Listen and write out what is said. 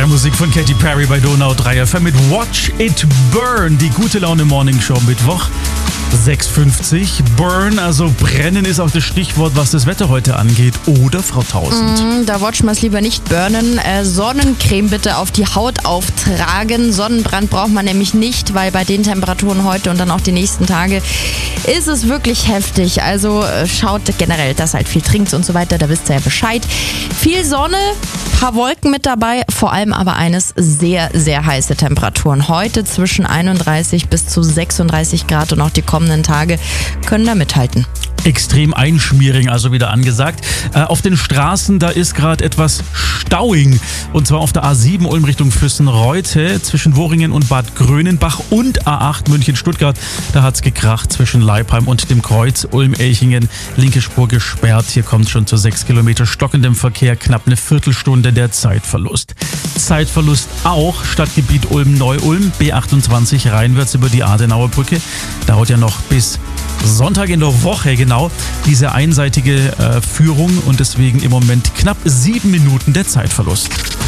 Neue Musik von Katy Perry bei Donau 3 FM mit Watch It Burn. Die gute Laune Morning Show Mittwoch. 6:50. Burn, also brennen ist auch das Stichwort, was das Wetter heute angeht. Oder, Frau Tausend? Da watchen wir es lieber nicht burnen. Sonnencreme bitte auf die Haut auftragen. Sonnenbrand braucht man nämlich nicht, weil bei den Temperaturen heute und dann auch die nächsten Tage ist es wirklich heftig. Also schaut generell, dass halt viel trinkt und so weiter, da wisst ihr ja Bescheid. Viel Sonne, paar Wolken mit dabei, vor allem aber eines, sehr, sehr heiße Temperaturen. Heute zwischen 31 bis zu 36 Grad und auch die kommenden Tage können da mithalten. Extrem Einschmiering also wieder angesagt. Auf den Straßen, da ist gerade etwas Stauing. Und zwar auf der A7 Ulm Richtung Füssen-Reute zwischen Worringen und Bad Grönenbach und A8 München-Stuttgart. Da hat's gekracht zwischen Leipheim und dem Kreuz. Ulm-Elchingen, linke Spur gesperrt. Hier kommt schon zu 6 Kilometer stockendem Verkehr. Knapp eine Viertelstunde der Zeitverlust. Zeitverlust auch Stadtgebiet Ulm-Neu-Ulm. B28 reinwärts über die Adenauer Brücke. Dauert ja noch bis Sonntag in der Woche genau diese einseitige Führung und deswegen im Moment knapp 7 Minuten der Zeitverlust.